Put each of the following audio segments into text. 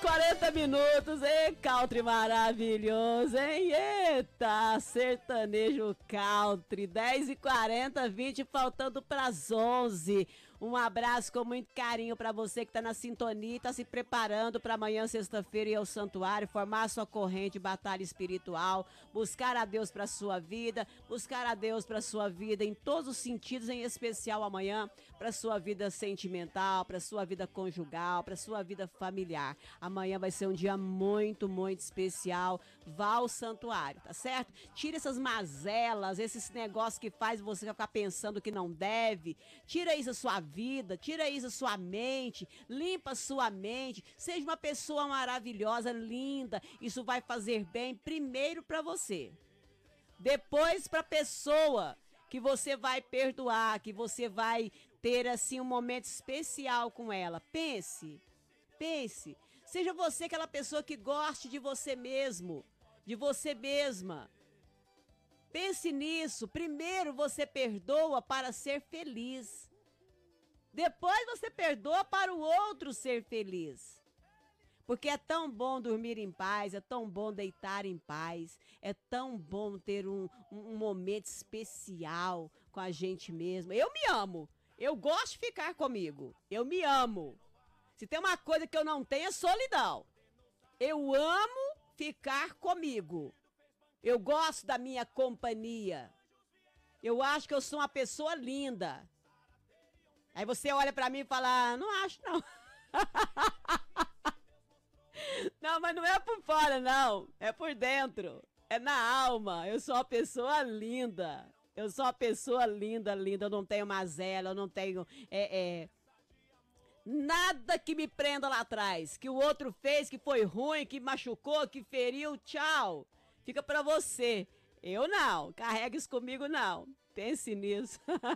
40 minutos, hein? Country maravilhoso, hein? Eita, sertanejo country. 10h40, 20, faltando pras 11. Um abraço com muito carinho pra você que tá na sintonia e tá se preparando pra amanhã, sexta-feira, ir ao santuário, formar a sua corrente de batalha espiritual, buscar a Deus pra sua vida, buscar a Deus pra sua vida em todos os sentidos, em especial amanhã, pra sua vida sentimental, pra sua vida conjugal, pra sua vida familiar. Amanhã vai ser um dia muito, muito especial. Vá ao santuário, tá certo? Tira essas mazelas, esses negócios que faz você ficar pensando que não deve. Tira isso da sua vida, tira isso da sua mente, limpa a sua mente. Seja uma pessoa maravilhosa, linda. Isso vai fazer bem primeiro pra você. Depois pra pessoa que você vai perdoar, que você vai ter assim um momento especial com ela. Pense. Pense, seja você aquela pessoa que goste de você mesmo, de você mesma. Pense nisso. Primeiro você perdoa para ser feliz. Depois você perdoa para o outro ser feliz. Porque é tão bom dormir em paz, é tão bom deitar em paz, é tão bom ter um momento especial com a gente mesma. Eu me amo, eu gosto de ficar comigo, eu me amo. Se tem uma coisa que eu não tenho é solidão. Eu amo ficar comigo. Eu gosto da minha companhia. Eu acho que eu sou uma pessoa linda. Aí você olha pra mim e fala, não acho não. Não, mas não é por fora não, é por dentro. É na alma. Eu sou uma pessoa linda. Eu sou uma pessoa linda, linda. Eu não tenho mazela, eu não tenho... Nada que me prenda lá atrás, que o outro fez, que foi ruim, que machucou, que feriu, tchau. Fica pra você. Eu não, carrega isso comigo não. Pense nisso.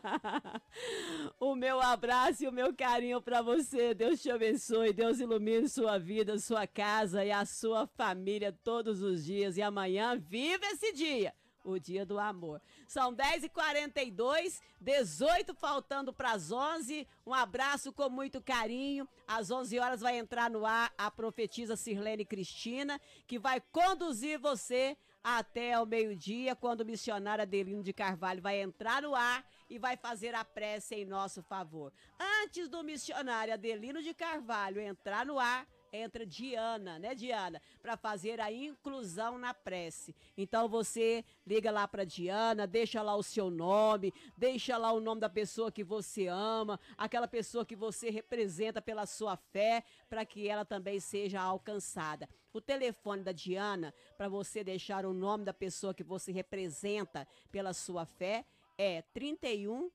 O meu abraço e o meu carinho pra você. Deus te abençoe, Deus ilumine sua vida, sua casa e a sua família todos os dias. E amanhã, viva esse dia! O dia do amor. São 10h42, 18 faltando para as 11. Um abraço com muito carinho. Às 11 horas vai entrar no ar a profetisa Sirlene Cristina, que vai conduzir você até ao meio-dia, quando o missionário Adelino de Carvalho vai entrar no ar e vai fazer a prece em nosso favor. Antes do missionário Adelino de Carvalho entrar no ar, entra Diana, né, Diana? Para fazer a inclusão na prece. Então você liga lá para Diana, deixa lá o seu nome, deixa lá o nome da pessoa que você ama, aquela pessoa que você representa pela sua fé, para que ela também seja alcançada. O telefone da Diana, para você deixar o nome da pessoa que você representa pela sua fé, é 31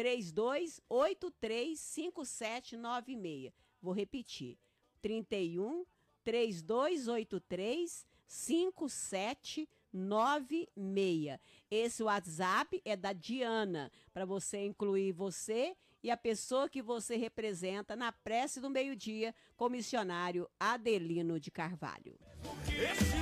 3283 5796. Vou repetir. 31 3283 5796. Esse WhatsApp é da Diana, para você incluir você e a pessoa que você representa na prece do meio-dia com o missionário Adelino de Carvalho.